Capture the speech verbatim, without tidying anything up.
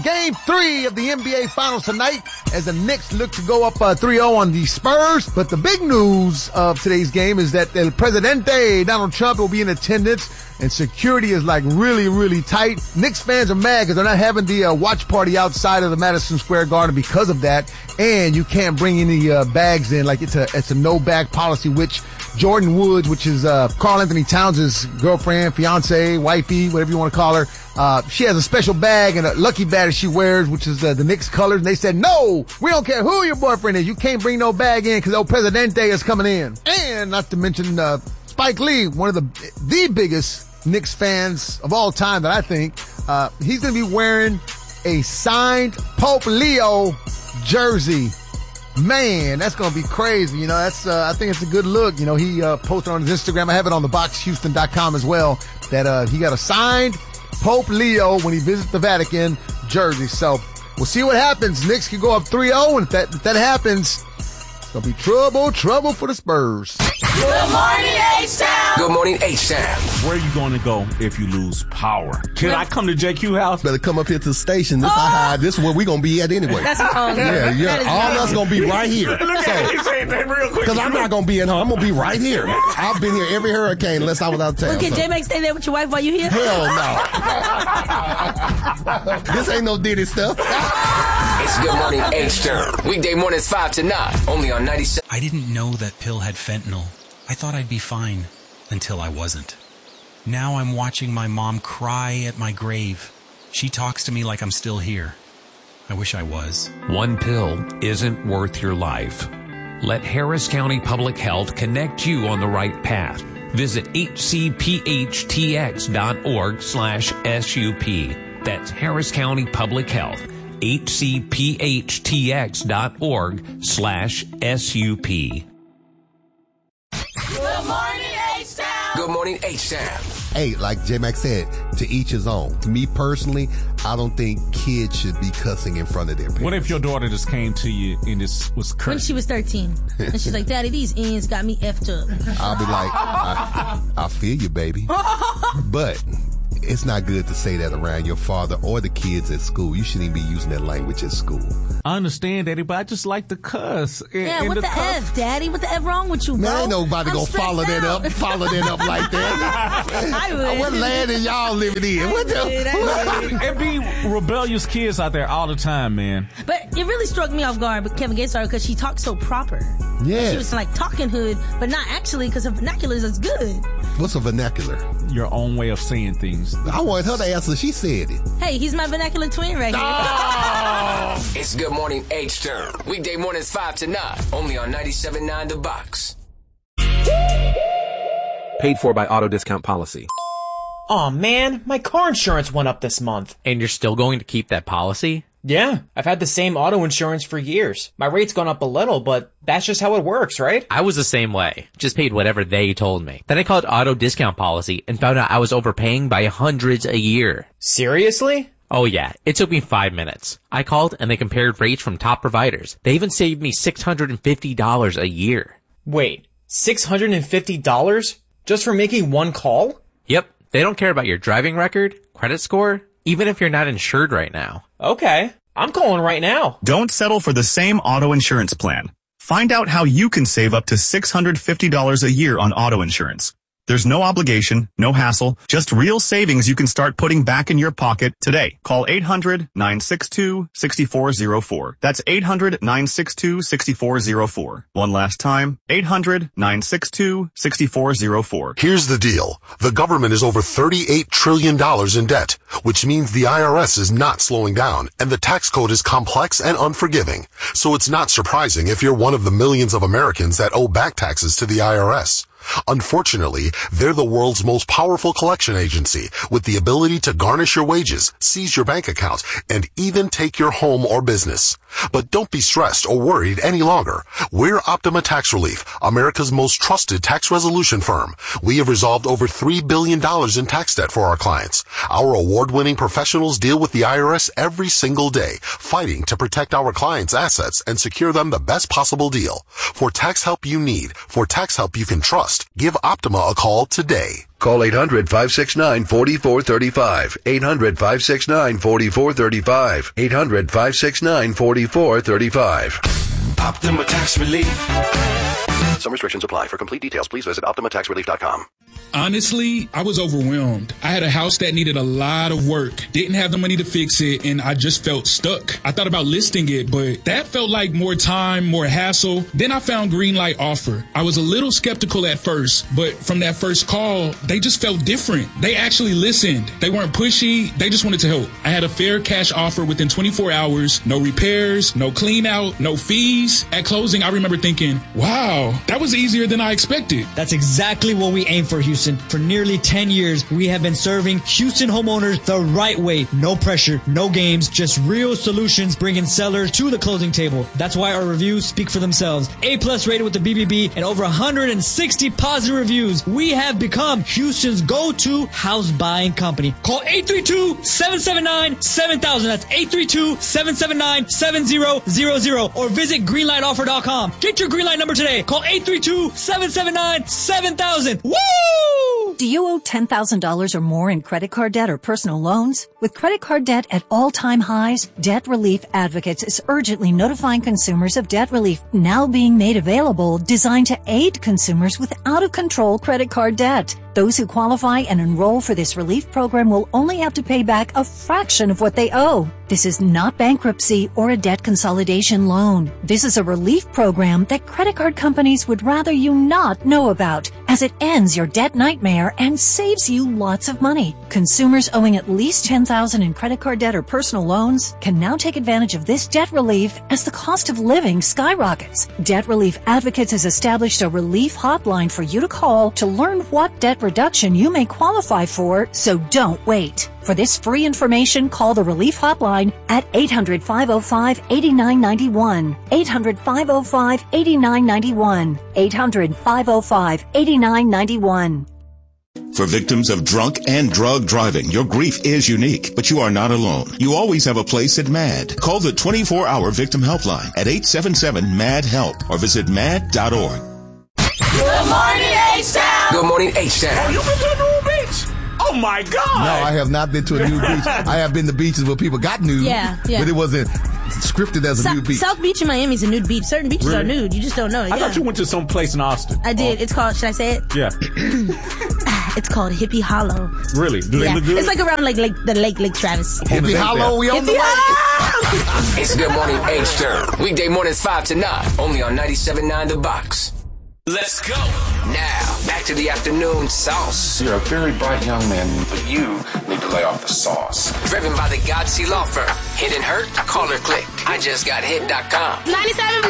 Game three of the N B A Finals tonight as the Knicks look to go up uh, three oh on the Spurs. But the big news of today's game is that El Presidente, Donald Trump, will be in attendance, and security is like really, really tight. Knicks fans are mad because they're not having the uh, watch party outside of the Madison Square Garden because of that. And you can't bring any uh, bags in. Like it's a it's a no bag policy, which Jordan Woods, which is uh Karl Anthony Towns' girlfriend, fiance, wifey, whatever you want to call her, uh she has a special bag and a lucky bag that she wears, which is uh, the Knicks colors. And they said, no, we don't care who your boyfriend is. You can't bring no bag in because El Presidente is coming in. And not to mention uh Spike Lee, one of the the biggest Knicks fans of all time that I think, uh he's going to be wearing a signed Pope Leo jersey. Man, that's going to be crazy. You know, that's, uh, I think it's a good look. You know, he, uh, posted on his Instagram. I have it on the box houston dot com as well, that, uh, he got a signed Pope Leo when he visits the Vatican jersey. So we'll see what happens. Knicks can go up three oh, and if that, if that happens, it's going to be trouble, trouble for the Spurs. Good morning, H-Town. Good morning, H-Town. Where are you going to go if you lose power? Can I come to J Q House? Better come up here to the station. This, Oh. I, this is where we going to be at anyway. That's um, yeah, yeah. that is All nice. us going to be right here. Look at it. He's saying that real quick. Because I'm not going to be in home. I'm going to be right here. I've been here every hurricane unless I was out of town. Well, can so. J-Mac stay there with your wife while you here? Hell no. This ain't no Diddy stuff. It's Good Morning H-Town. Weekday mornings five to nine. Only on ninety-seven. I didn't know that pill had fentanyl. I thought I'd be fine until I wasn't. Now I'm watching my mom cry at my grave. She talks to me like I'm still here. I wish I was. One pill isn't worth your life. Let Harris County Public Health connect you on the right path. Visit hcphtx.org slash SUP. That's Harris County Public Health. hcphtx.org slash SUP. Good morning, H-Town. Good morning, H-Town. Hey, like J-Mac said, to each his own. Me personally, I don't think kids should be cussing in front of their parents. What if your daughter just came to you and this was When cursing? she was thirteen. And she's like, Daddy, these ends got me effed up. I'll be like, I, I feel you, baby. But it's not good to say that around your father or the kids at school. You shouldn't even be using that language at school. I understand, Daddy, but I just like to cuss. And, Yeah, and what the, cuss- F, Daddy? What the F wrong with you, bro? Man, ain't nobody I'm gonna stressed follow that out. up, follow that up like that. I would. What land are y'all living in? What I would, I the? would. There be rebellious kids out there all the time, man. But it really struck me off guard with Kevin Gates because she talked so proper. Yeah. She was like talking hood, but not actually because her vernacular is good. What's a vernacular? Your own way of saying things. I wanted her to answer. She said it. Hey, he's my vernacular twin right here. It's Good Morning H-Town. Weekday mornings five to nine. Only on ninety-seven point nine The Box. Paid for by Auto Discount Policy. Aw, man, my car insurance went up this month. And you're still going to keep that policy? Yeah, I've had the same auto insurance for years. My rate's gone up a little, but that's just how it works, right? I was the same way. Just paid whatever they told me. Then I called Auto Discount Policy and found out I was overpaying by hundreds a year. Seriously? Oh yeah, it took me five minutes. I called and they compared rates from top providers. They even saved me six hundred fifty dollars a year. Wait, six hundred fifty dollars? Just for making one call? Yep, they don't care about your driving record, credit score, even if you're not insured right now. Okay, I'm calling right now. Don't settle for the same auto insurance plan. Find out how you can save up to six hundred fifty dollars a year on auto insurance. There's no obligation, no hassle, just real savings you can start putting back in your pocket today. Call eight hundred, nine six two, six four zero four. That's eight hundred, nine six two, six four zero four. One last time, eight hundred, nine six two, six four zero four. Here's the deal. The government is over thirty-eight trillion dollars in debt, which means the I R S is not slowing down, and the tax code is complex and unforgiving. So it's not surprising if you're one of the millions of Americans that owe back taxes to the I R S. Unfortunately, they're the world's most powerful collection agency with the ability to garnish your wages, seize your bank accounts, and even take your home or business. But don't be stressed or worried any longer. We're Optima Tax Relief, America's most trusted tax resolution firm. We have resolved over three billion dollars in tax debt for our clients. Our award-winning professionals deal with the I R S every single day, fighting to protect our clients' assets and secure them the best possible deal. For tax help you need, for tax help you can trust, give Optima a call today. Call eight hundred, five six nine, four four three five. eight hundred, five six nine, four four three five. eight hundred, five six nine, four four three five. Optima Tax Relief. Some restrictions apply. For complete details, please visit optima tax relief dot com. Honestly, I was overwhelmed. I had a house that needed a lot of work, didn't have the money to fix it, and I just felt stuck. I thought about listing it, but that felt like more time, more hassle. Then I found Greenlight Offer. I was a little skeptical at first, but from that first call, they just felt different. They actually listened. They weren't pushy. They just wanted to help. I had a fair cash offer within twenty-four hours, no repairs, no clean out, no fees. At closing, I remember thinking, wow, that was easier than I expected. That's exactly what we aim for, Houston. For nearly ten years, we have been serving Houston homeowners the right way. No pressure, no games, just real solutions bringing sellers to the closing table. That's why our reviews speak for themselves. A-plus rated with the B B B and over one hundred sixty positive reviews. We have become Houston's go-to house buying company. Call eight three two, seven seven nine, seven thousand. That's eight three two, seven seven nine, seven zero zero zero. Or visit greenlight offer dot com. Get your Greenlight number today. Call eight three two, seven seven nine, seven thousand. Woo! Do you owe ten thousand dollars or more in credit card debt or personal loans? With credit card debt at all-time highs, Debt Relief Advocates is urgently notifying consumers of debt relief now being made available, designed to aid consumers with out-of-control credit card debt. Those who qualify and enroll for this relief program will only have to pay back a fraction of what they owe. This is not bankruptcy or a debt consolidation loan. This is a relief program that credit card companies would rather you not know about, as it ends your debt nightmare and saves you lots of money. Consumers owing at least ten thousand dollars in credit card debt or personal loans can now take advantage of this debt relief as the cost of living skyrockets. Debt Relief Advocates has established a relief hotline for you to call to learn what debt reduction you may qualify for, so don't wait. For this free information, call the Relief Hotline at eight hundred, five oh five, eight nine nine one. eight hundred, five oh five, eight nine nine one. eight hundred, five oh five, eight nine nine one. For victims of drunk and drug driving, your grief is unique, but you are not alone. You always have a place at MAD. Call the twenty-four hour Victim Helpline at eight seven seven, M A D, HELP or visit mad dot org. Good morning, H-Town. Good morning, H-Town. Oh, you been to a new beach? Oh, my God. No, I have not been to a new beach. I have been to beaches where people got nude. Yeah, yeah. But it wasn't scripted as a South, nude beach. South Beach in Miami is a nude beach. Certain beaches Really? are nude. You just don't know it. I yeah. thought you went to some place in Austin. I did. Oh. It's called, should I say it? Yeah. It's called Hippie Hollow. Really? Do they yeah. look good? It's like around like like the lake, Lake Travis. Hippie Hollow, we on the way. It's Good Morning H-Town. Weekday mornings five to nine. Only on ninety-seven point nine The Box. Let's go. Now, back to the afternoon sauce. You're a very bright young man, but you need to lay off the sauce. Driven by the Godsey Law Firm. Hit and hurt? Call or click. I just got hit dot com. ninety-seven